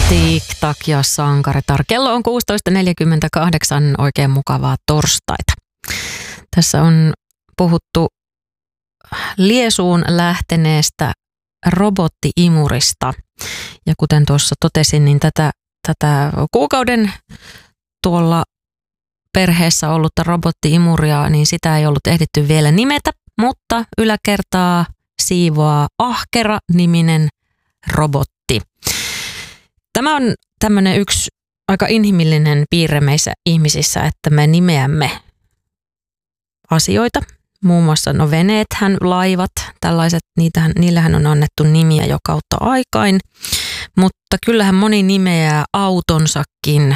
Tik-tak ja Sankaritar. Kello on 16.48, oikein mukavaa torstaita. Tässä on puhuttu liesuun lähteneestä robottiimurista. Ja kuten tuossa totesin, niin tätä kuukauden tuolla perheessä ollutta robottiimuria, niin sitä ei ollut ehditty vielä nimetä, mutta yläkertaa siivoaa Ahkera-niminen robotti. Tämä on tämmöinen yksi aika inhimillinen piirre meissä ihmisissä, että me nimeämme asioita. Muun muassa veneethän, laivat, tällaiset, niillähän on annettu nimiä jo kautta aikain. Mutta kyllähän moni nimeää autonsakin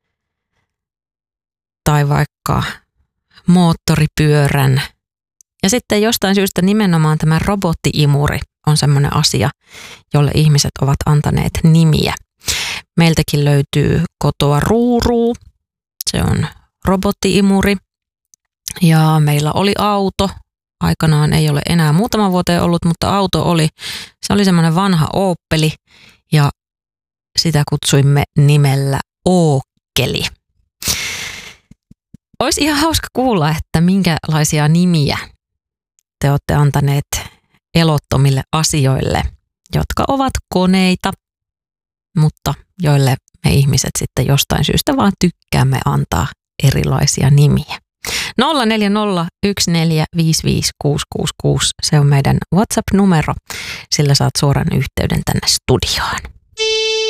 tai vaikka moottoripyörän. Ja sitten jostain syystä nimenomaan tämä robottiimuri on semmoinen asia, jolle ihmiset ovat antaneet nimiä. Meiltäkin löytyy kotoa Ruuruu, se on robottiimuri. Ja meillä oli auto, aikanaan ei ole enää muutama vuoteen ollut, mutta auto oli, se oli semmoinen vanha Opeli ja sitä kutsuimme nimellä Ookkeli. Olisi ihan hauska kuulla, että minkälaisia nimiä te olette antaneet elottomille asioille, jotka ovat koneita, mutta joille me ihmiset sitten jostain syystä vaan tykkäämme antaa erilaisia nimiä. 0401455666, se on meidän WhatsApp-numero, sillä saat suoran yhteyden tänne studioon.